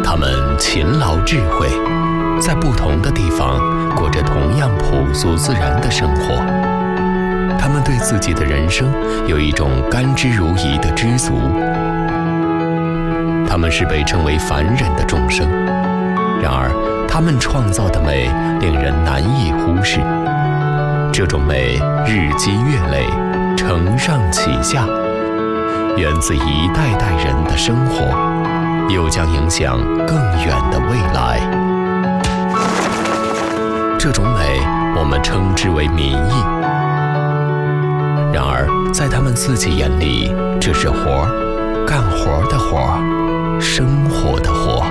他们勤劳智慧，在不同的地方过着同样朴素自然的生活。他们对自己的人生有一种甘之如饴的知足。他们是被称为凡人的众生，然而他们创造的美令人难以忽视。这种美日积月累，承上启下，源自一代代人的生活，又将影响更远的未来。这种美我们称之为民意。然而在他们自己眼里，这是活儿，干活的活儿，生活的活。